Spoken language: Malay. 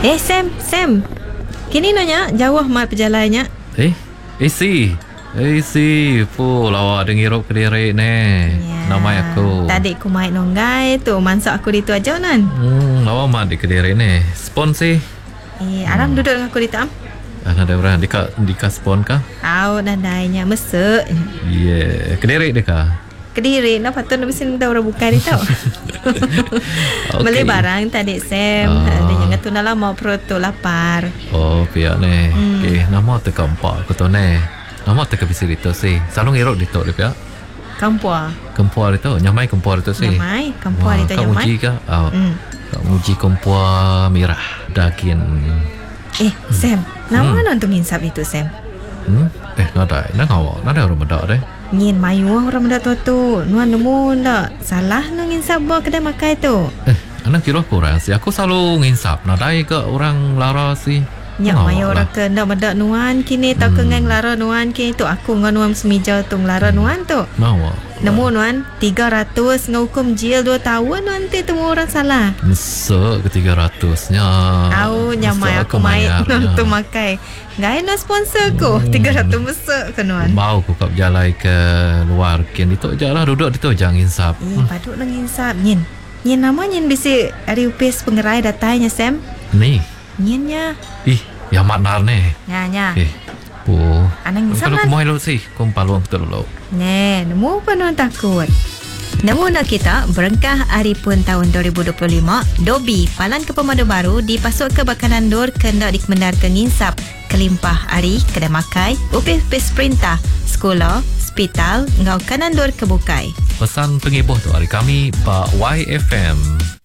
Sam. Kini nanya jauh mat perjalannya. Si po lawa dengirup Kediri ne. Nama aku. Tadi ku mai nonggai tu mansak aku ditu aja nan. Lawa mat di Kediri ne. Spon sih. Aram duduk dengan aku di tam. Ada orang dika spon kah? Au nadainya mesek. Kediri deka. Kediri nak patut nak mesti minta orang buka dia tau. Beli barang tadi Sam. Dia jangan tu nak lama perut tu lapar. Pihak ne. Okay, nama teka empat aku tu ne. Nama teka bisi itu sih. Selalu ngerok di tu pihak. Kempua itu. Nyamai kempua itu sih. Kempua itu nyamai. Kau uji kah? Kau uji kempua merah. Daging. Sam. Nama nak untuk nginsap itu Sam? Nada. Nada orang benda deh. Ngin mayu orang benda tu. Nuan nemu tak? Salah nak nginsap bawa kedai makai tu. Anak kira kurang sih. Aku selalu nginsap. Nadai ke orang lara sih. Nyak mayu orang ke nak benda nuan kini tak kengang lara nuan kini tu. Aku dengan nuan semija tu lara nuan tu. Nemu nuan 300 dengan hukum jil 2 tahun nanti temu orang salah. Mesek ke 300-nya. Nyamai aku main tu makai. Gaya nak sponsor ku 300 mesek ke nuan. Mau ku kap jalai ke luar kini tu je lah duduk di tu jangan nginsap. Paduk nak nginsap Nyin nama Nyin bisi hari upis pengerai datanya Sam. Ni Nyinnya. Yang maknar ne. Nya. Po. Anang nginsap kalau lah. kumain lo sih. Kau paluang betul lo. Nemu apa nuan takut. Nemu nak kita berengkah hari pun tahun 2025 Dobi Palan ke Pemadu Baru dipasuk ke Bakanan Dur kendak dikemendar ke nginsap kelimpah hari kedai makai upis perintah sekolah hospital ngau kanan dur kebukai. Pesan pengibuh tu hari kami Pak YFM.